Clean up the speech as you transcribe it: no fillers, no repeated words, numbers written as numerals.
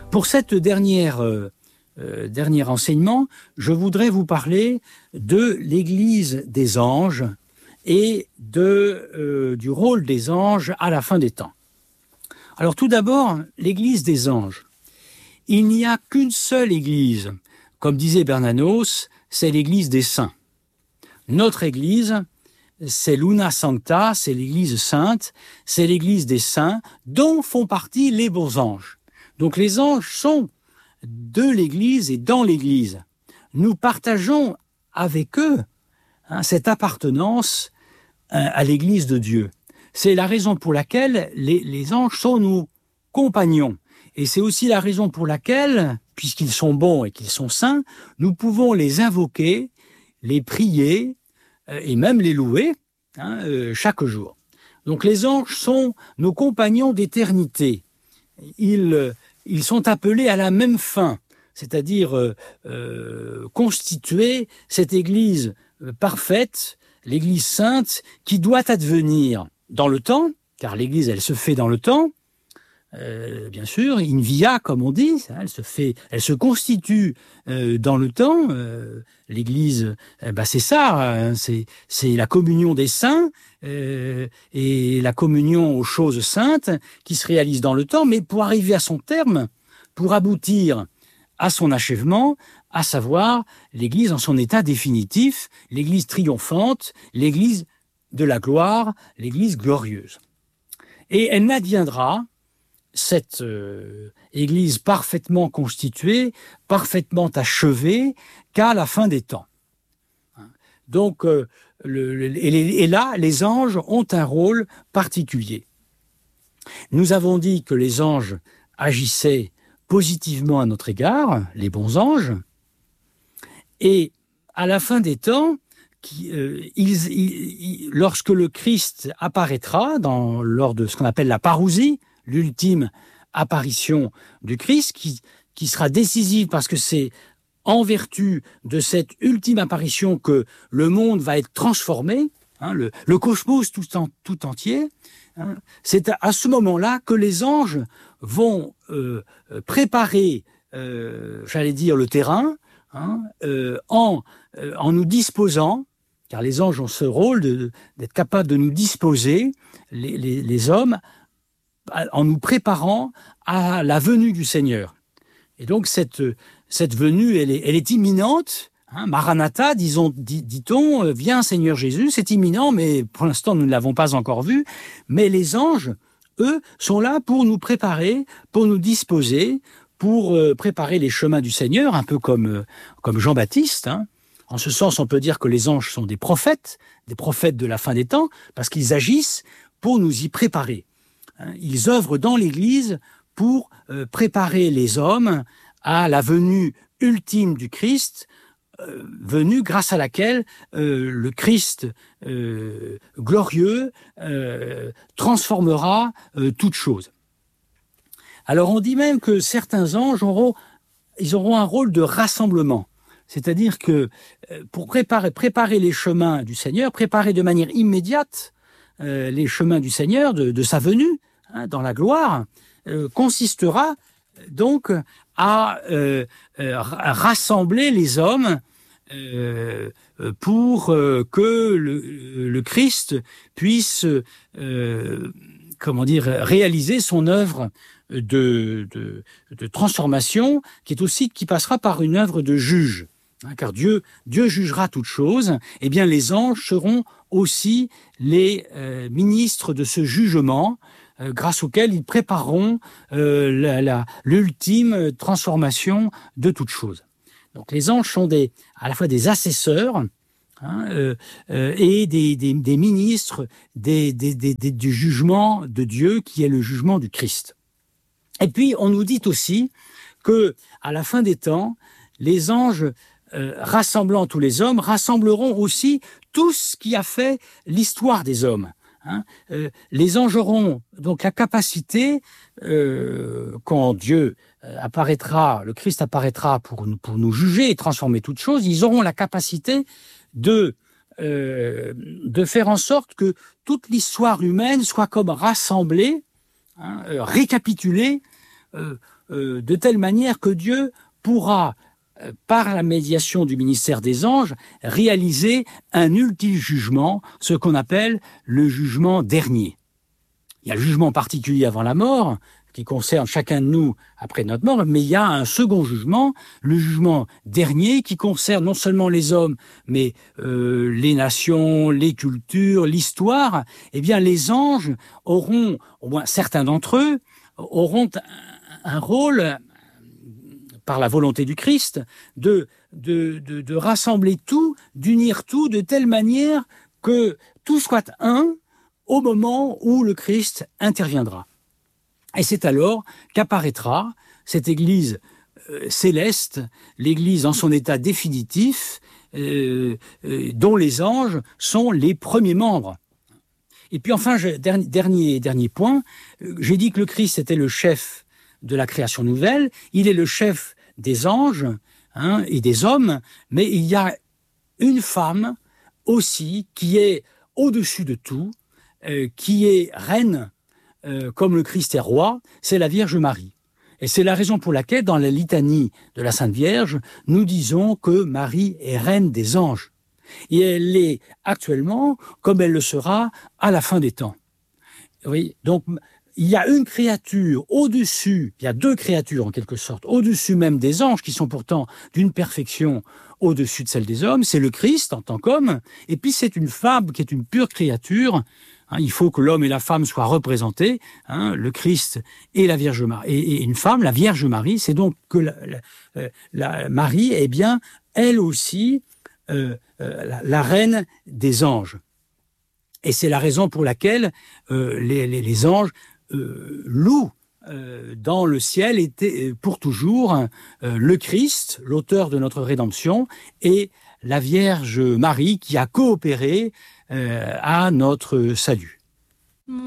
Pour cette dernier enseignement, je voudrais vous parler de l'Église des anges et du rôle des anges à la fin des temps. Alors tout d'abord, l'Église des anges. Il n'y a qu'une seule Église. Comme disait Bernanos, c'est l'Église des saints. Notre Église, c'est l'Una Sancta, c'est l'Église sainte, c'est l'Église des saints, dont font partie les bons anges. Donc les anges sont de l'Église et dans l'Église. Nous partageons avec eux cette appartenance à l'Église de Dieu. C'est la raison pour laquelle les anges sont nos compagnons. Et c'est aussi la raison pour laquelle, puisqu'ils sont bons et qu'ils sont saints, nous pouvons les invoquer, les prier et même les louer chaque jour. Donc les anges sont nos compagnons d'éternité. Ils sont appelés à la même fin, c'est-à-dire constituer cette Église parfaite, l'Église sainte, qui doit advenir dans le temps, car l'Église, elle se fait dans le temps, bien sûr, in via, comme on dit, elle se constitue dans le temps. L'Église, c'est ça, c'est la communion des saints et la communion aux choses saintes qui se réalise dans le temps, mais pour arriver à son terme, pour aboutir à son achèvement, à savoir l'Église en son état définitif, l'Église triomphante, l'Église de la gloire, l'Église glorieuse. Et elle n'adviendra, cette Église parfaitement constituée, parfaitement achevée, qu'à la fin des temps. Donc, et là, les anges ont un rôle particulier. Nous avons dit que les anges agissaient positivement à notre égard, les bons anges, et à la fin des temps, lorsque le Christ apparaîtra lors de ce qu'on appelle la parousie, l'ultime apparition du Christ, qui sera décisive parce que c'est en vertu de cette ultime apparition que le monde va être transformé, le cosmos tout entier. C'est à ce moment-là que les anges vont préparer, j'allais dire, le terrain, en nous disposant, car les anges ont ce rôle d'être capables de nous disposer, les hommes, en nous préparant à la venue du Seigneur. Et donc cette venue, elle est imminente. Maranatha, dit-on, viens Seigneur Jésus, c'est imminent, mais pour l'instant nous ne l'avons pas encore vu. Mais les anges, eux, sont là pour nous préparer, pour nous disposer, pour préparer les chemins du Seigneur, un peu comme Jean-Baptiste. En ce sens, on peut dire que les anges sont des prophètes de la fin des temps, parce qu'ils agissent pour nous y préparer. Ils œuvrent dans l'Église pour préparer les hommes à la venue ultime du Christ, venue grâce à laquelle le Christ glorieux transformera toute chose. Alors on dit même que certains anges auront un rôle de rassemblement, c'est-à-dire que pour préparer les chemins du Seigneur, préparer de manière immédiate les chemins du Seigneur, de sa venue dans la gloire, consistera donc à rassembler les hommes pour que le Christ puisse réaliser son œuvre de transformation, qui passera par une œuvre de juge. Car Dieu jugera toutes choses, et bien les anges seront aussi les ministres de ce jugement, grâce auquel ils prépareront l'ultime transformation de toutes choses. Donc les anges sont à la fois des assesseurs et des ministres du jugement de Dieu, qui est le jugement du Christ. Et puis on nous dit aussi que à la fin des temps, les anges rassemblant tous les hommes rassembleront aussi tout ce qui a fait l'histoire des hommes. Les anges auront donc la capacité, quand Dieu apparaîtra, le Christ apparaîtra pour nous juger et transformer toutes choses, ils auront la capacité de faire en sorte que toute l'histoire humaine soit comme rassemblée, récapitulée de telle manière que Dieu pourra, par la médiation du ministère des anges, réaliser un ultime jugement, ce qu'on appelle le jugement dernier. Il y a le jugement particulier avant la mort, qui concerne chacun de nous après notre mort, mais il y a un second jugement, le jugement dernier, qui concerne non seulement les hommes, mais les nations, les cultures, l'histoire. Eh bien, les anges auront, au moins certains d'entre eux, auront un rôle, par la volonté du Christ, de rassembler tout, d'unir tout, de telle manière que tout soit un au moment où le Christ interviendra. Et c'est alors qu'apparaîtra cette Église céleste, l'Église en son état définitif, dont les anges sont les premiers membres. Et puis enfin, dernier point, j'ai dit que le Christ était le chef de la création nouvelle, il est le chef des anges et des hommes, mais il y a une femme aussi qui est au-dessus de tout, qui est reine, comme le Christ est roi, c'est la Vierge Marie. Et c'est la raison pour laquelle, dans la litanie de la Sainte Vierge, nous disons que Marie est reine des anges. Et elle l'est actuellement, comme elle le sera à la fin des temps. Oui, donc il y a une créature au-dessus, il y a deux créatures en quelque sorte, au-dessus même des anges, qui sont pourtant d'une perfection au-dessus de celle des hommes, c'est le Christ en tant qu'homme, et puis c'est une femme qui est une pure créature. Il faut que l'homme et la femme soient représentés, le Christ et la Vierge Marie, et une femme, la Vierge Marie, c'est donc que la Marie est bien, elle aussi, la reine des anges. Et c'est la raison pour laquelle les anges louent dans le ciel pour toujours le Christ, l'auteur de notre rédemption, et la Vierge Marie qui a coopéré à notre salut.